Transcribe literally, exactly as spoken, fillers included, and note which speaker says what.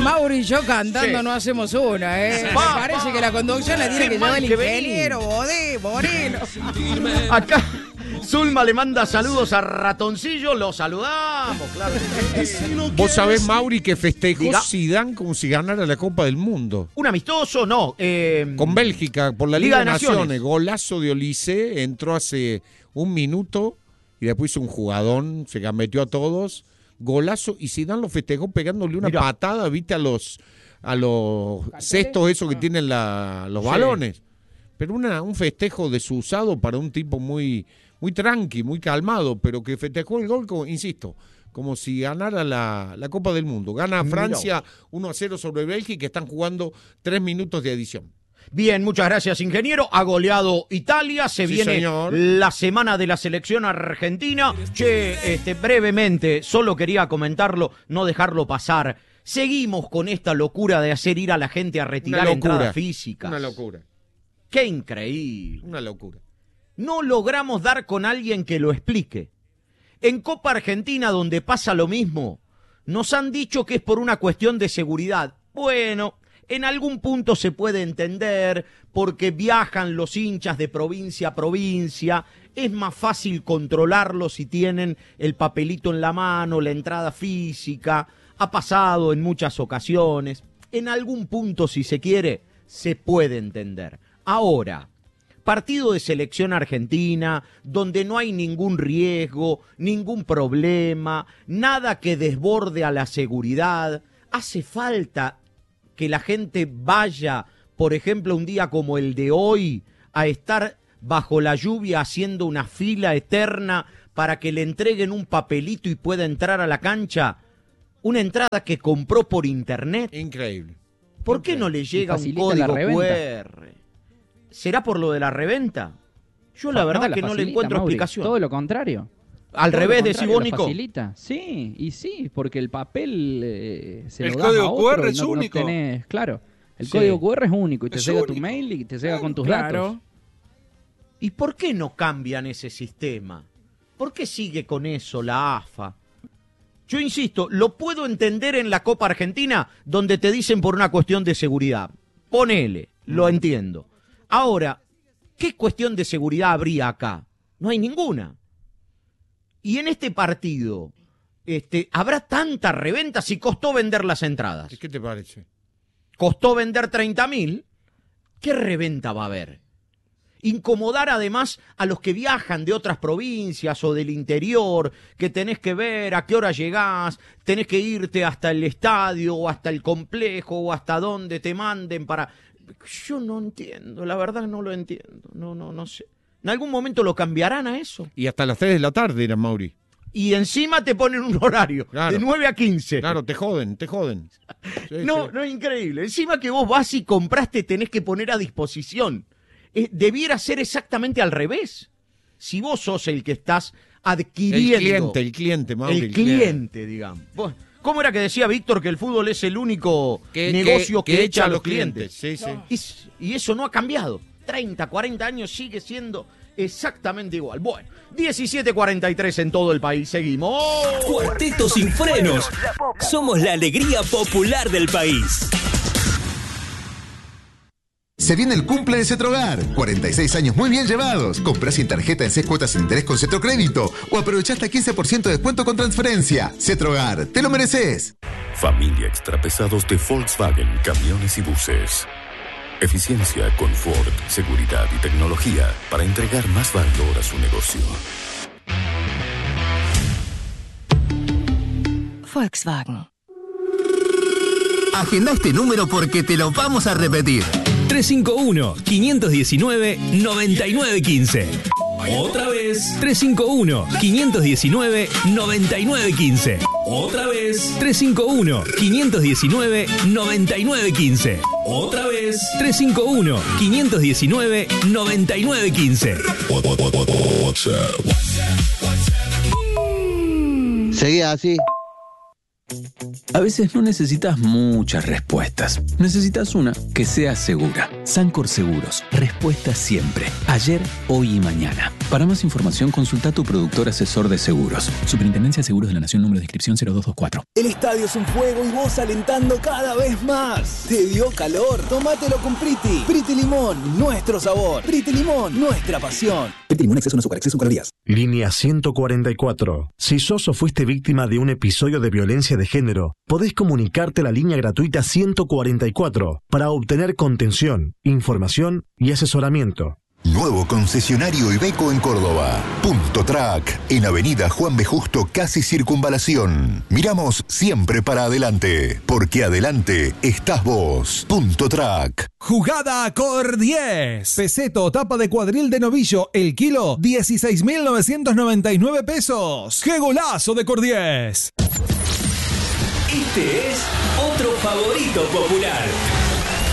Speaker 1: Mauri y yo cantando
Speaker 2: Sí.
Speaker 1: no hacemos una, ¿eh? Me
Speaker 2: Pa,
Speaker 1: parece
Speaker 2: pa.
Speaker 1: que la conducción la tiene
Speaker 2: Qué
Speaker 1: que
Speaker 2: mal
Speaker 1: llevar el
Speaker 2: que venís.
Speaker 1: ingeniero, Bodé, Moreno.
Speaker 2: Acá Zulma le manda saludos a Ratoncillo, lo saludamos, claro que sí.
Speaker 3: Vos sabés, Mauri, que festejó
Speaker 2: Diga.
Speaker 3: Zidane como si ganara la Copa del Mundo.
Speaker 2: ¿Un amistoso? No. Eh,
Speaker 3: Con Bélgica, por la
Speaker 2: Liga
Speaker 3: Liga,
Speaker 2: de
Speaker 3: de Naciones.
Speaker 2: Naciones.
Speaker 3: Golazo de Olise, entró hace un minuto y después hizo un jugadón, se metió a todos. Golazo, y Zidane lo festejó pegándole una
Speaker 2: Mirá.
Speaker 3: patada, viste, a los a los cestos esos que tienen la, los
Speaker 2: Sí.
Speaker 3: balones. Pero una, un festejo desusado para un tipo muy, muy tranqui, muy calmado, pero que festejó el gol, como, insisto, como si ganara la, la Copa del Mundo. Gana
Speaker 2: Mirá
Speaker 3: Francia uno a cero sobre Bélgica, están jugando tres minutos de adición.
Speaker 2: Bien, muchas gracias, ingeniero. Ha goleado Italia. Se
Speaker 3: Sí,
Speaker 2: viene
Speaker 3: señor.
Speaker 2: la semana de la selección argentina. Che, este, brevemente, solo quería comentarlo, no dejarlo pasar. Seguimos con esta locura de hacer ir a la gente a retirar
Speaker 3: Una locura.
Speaker 2: entradas físicas.
Speaker 3: Una locura,
Speaker 2: Qué increíble.
Speaker 3: una locura.
Speaker 2: No logramos dar con alguien que lo explique. En Copa Argentina, donde pasa lo mismo, nos han dicho que es por una cuestión de seguridad. Bueno, en algún punto se puede entender, porque viajan los hinchas de provincia a provincia, es más fácil controlarlos si tienen el papelito en la mano, la entrada física, ha pasado en muchas ocasiones. En algún punto, si se quiere, se puede entender. Ahora, partido de selección argentina, donde no hay ningún riesgo, ningún problema, nada que desborde a la seguridad. Hace falta que la gente vaya, por ejemplo, un día como el de hoy, a estar bajo la lluvia haciendo una fila eterna para que le entreguen un papelito y pueda entrar a la cancha. Una entrada que compró por internet.
Speaker 3: Increíble.
Speaker 2: ¿Por qué no le llega un
Speaker 4: facilita la
Speaker 2: código
Speaker 4: reventa.
Speaker 2: cu erre? ¿Será por lo de la reventa? Yo la verdad
Speaker 4: la
Speaker 2: que no le
Speaker 4: facilita,
Speaker 2: encuentro
Speaker 4: Mauri.
Speaker 2: explicación.
Speaker 4: Todo lo contrario.
Speaker 2: Al
Speaker 4: Todo
Speaker 2: revés,
Speaker 4: lo
Speaker 2: decís
Speaker 4: contrario,
Speaker 2: vos,
Speaker 4: lo
Speaker 2: Nico.
Speaker 4: facilita. Sí, y sí, porque el papel eh, se
Speaker 5: El
Speaker 4: lo das
Speaker 5: código
Speaker 4: a
Speaker 5: cu
Speaker 4: otro
Speaker 5: erre
Speaker 4: y
Speaker 5: es
Speaker 4: no- no
Speaker 5: único.
Speaker 4: tenés- claro, el
Speaker 2: Sí.
Speaker 4: código cu erre es único y te
Speaker 5: Es
Speaker 4: llega tu
Speaker 5: único.
Speaker 4: mail y te llega con tus
Speaker 1: Claro.
Speaker 4: datos.
Speaker 2: ¿Y por qué no cambian ese sistema? ¿Por qué sigue con eso la A F A? Yo insisto, lo puedo entender en la Copa Argentina, donde te dicen por una cuestión de seguridad. Ponele, lo entiendo. Ahora, ¿qué cuestión de seguridad habría acá? No hay ninguna. Y en este partido, este, ¿habrá tanta reventa si costó vender las entradas?
Speaker 3: ¿Qué te parece?
Speaker 2: Costó vender treinta mil, ¿qué reventa va a haber? Incomodar además a los que viajan de otras provincias o del interior, que tenés que ver a qué hora llegás, tenés que irte hasta el estadio o hasta el complejo o hasta donde te manden para... Yo no entiendo, la verdad no lo entiendo, no, no, no sé. ¿En algún momento lo cambiarán a eso?
Speaker 3: Y hasta las tres de la tarde era, Mauri.
Speaker 2: Y encima te ponen un horario,
Speaker 3: Claro.
Speaker 2: de nueve a quince.
Speaker 3: Claro, te joden, te joden. Sí,
Speaker 2: No,
Speaker 3: sí.
Speaker 2: no es increíble. Encima que vos vas y compraste, tenés que poner a disposición. Eh, debiera ser exactamente al revés. Si vos sos el que estás adquiriendo...
Speaker 3: El cliente, el cliente, Mauri.
Speaker 2: el cliente, digamos. Vos- ¿Cómo era que decía Víctor que el fútbol es el único
Speaker 3: Que-
Speaker 2: negocio que,
Speaker 3: que- que
Speaker 2: echa a los clientes?
Speaker 3: Sí, sí.
Speaker 2: Y, s- y eso no ha cambiado. treinta, cuarenta años sigue siendo exactamente igual. Bueno, diecisiete cuarenta y tres en todo el país. Seguimos.
Speaker 6: Cuarteto sin frenos. Somos la alegría popular del país.
Speaker 7: Se viene el cumple de Cetrogar. cuarenta y seis años muy bien llevados. Comprá sin tarjeta en seis cuotas sin interés con Cetrocrédito o aprovechá hasta quince por ciento de descuento con transferencia. Cetrogar, te lo mereces.
Speaker 8: Familia Extrapesados de Volkswagen Camiones y Buses. Eficiencia, confort, seguridad y tecnología para entregar más valor a su negocio.
Speaker 9: Volkswagen.
Speaker 6: Agenda este número porque te lo vamos a repetir. tres cinco uno, cinco uno nueve, nueve nueve uno cinco. Otra vez. tres cinco uno, cinco uno nueve, nueve nueve uno cinco. Otra vez. tres cinco uno, cinco uno nueve, nueve nueve uno cinco. Otra vez. tres cinco uno, cinco uno nueve, nueve nueve uno cinco.
Speaker 10: Seguía así.
Speaker 6: A veces no necesitas muchas respuestas. Necesitas una que sea segura. Sancor Seguros. Respuesta siempre. Ayer, hoy y mañana. Para más información, consulta a tu productor asesor de seguros. Superintendencia de Seguros de la Nación, número de inscripción cero dos dos cuatro.
Speaker 5: El estadio es un fuego y vos alentando cada vez más. ¿Te dio calor? Tómatelo con Priti. Priti Limón, nuestro sabor. Priti Limón, nuestra pasión. Priti Limón, exceso en azúcar, exceso en calorías.
Speaker 9: Línea ciento cuarenta y cuatro. Si sos o fuiste víctima de un episodio de violencia de género, podés comunicarte a la línea gratuita ciento cuarenta y cuatro para obtener contención, información y asesoramiento.
Speaker 10: Nuevo concesionario Iveco en Córdoba. Punto Track, en Avenida Juan B. Justo, casi Circunvalación. Miramos siempre para adelante, porque adelante estás vos. Punto Track.
Speaker 11: Jugada Cor diez. Peseto, tapa de cuadril de novillo, el kilo, dieciséis mil novecientos noventa y nueve pesos. ¡Qué golazo de Cor diez!
Speaker 6: Este es otro favorito popular.